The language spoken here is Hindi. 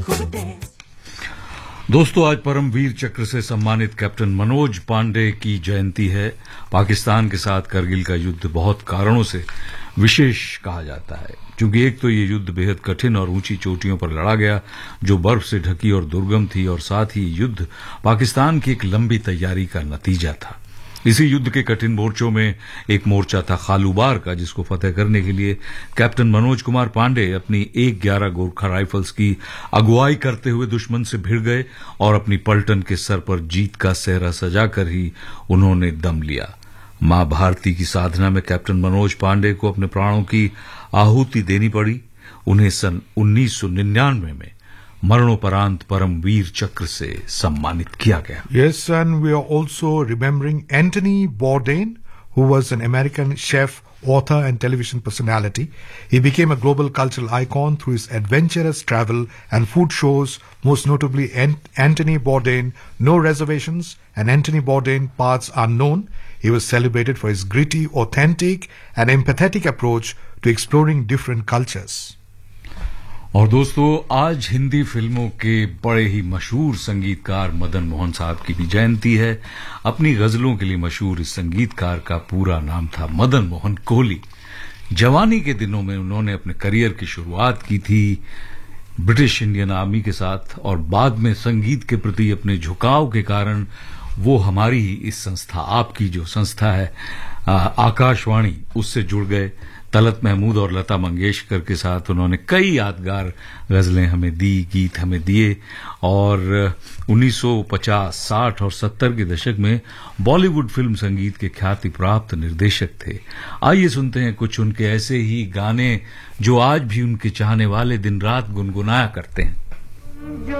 दोस्तों, आज परमवीर चक्र से सम्मानित कैप्टन मनोज पांडे की जयंती है। पाकिस्तान के साथ करगिल का युद्ध बहुत कारणों से विशेष कहा जाता है, क्योंकि एक तो ये युद्ध बेहद कठिन और ऊंची चोटियों पर लड़ा गया जो बर्फ से ढकी और दुर्गम थी, और साथ ही युद्ध पाकिस्तान की एक लंबी तैयारी का नतीजा था। इसी युद्ध के कठिन मोर्चों में एक मोर्चा था खालूबार का, जिसको फतेह करने के लिए कैप्टन मनोज कुमार पांडे अपनी 111 गोरखा राइफल्स की अगुवाई करते हुए दुश्मन से भिड़ गए और अपनी पलटन के सर पर जीत का सेहरा सजाकर ही उन्होंने दम लिया। मां भारती की साधना में कैप्टन मनोज पांडे को अपने प्राणों की आहुति देनी पड़ी। उन्हें सन 1999 में मरणोपरांत परमवीर चक्र से सम्मानित किया गया। Yes, and we are also remembering Anthony Bourdain, who was an American chef, author and television personality. He became a global cultural icon through his adventurous travel and food shows, most notably Anthony Bourdain, No Reservations, and Anthony Bourdain, Paths Unknown. He was celebrated for his gritty, authentic and empathetic approach to exploring different cultures. और दोस्तों, आज हिंदी फिल्मों के बड़े ही मशहूर संगीतकार मदन मोहन साहब की भी जयंती है। अपनी गजलों के लिए मशहूर इस संगीतकार का पूरा नाम था मदन मोहन कोहली। जवानी के दिनों में उन्होंने अपने करियर की शुरुआत की थी ब्रिटिश इंडियन आर्मी के साथ, और बाद में संगीत के प्रति अपने झुकाव के कारण वो हमारी ही इस संस्था, आपकी जो संस्था है आकाशवाणी, उससे जुड़ गए। तलत महमूद और लता मंगेशकर के साथ उन्होंने कई यादगार गजलें हमें दी, गीत हमें दिए, और 1950, 60 और 70 के दशक में बॉलीवुड फिल्म संगीत के ख्याति प्राप्त निर्देशक थे। आइए सुनते हैं कुछ उनके ऐसे ही गाने जो आज भी उनके चाहने वाले दिन रात गुनगुनाया करते हैं।